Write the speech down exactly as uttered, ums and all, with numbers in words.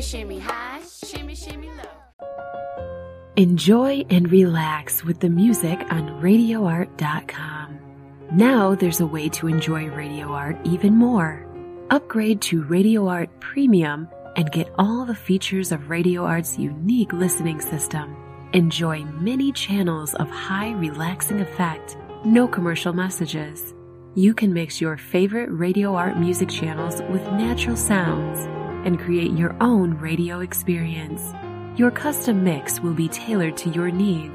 shimmy high, shimmy, shimmy low. Enjoy and relax with the music on radio art dot com. Now there's a way to enjoy Radio Art even more. Upgrade to Radio Art Premium and get all the features of Radio Art's unique listening system. Enjoy many channels of high relaxing effect, no commercial messages. You can mix your favorite Radio Art music channels with natural sounds and create your own radio experience. Your custom mix will be tailored to your needs